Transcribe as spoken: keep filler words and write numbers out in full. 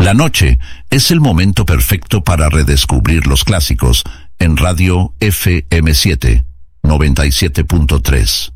La noche es el momento perfecto para redescubrir los clásicos en Radio F M siete, noventa y siete punto tres.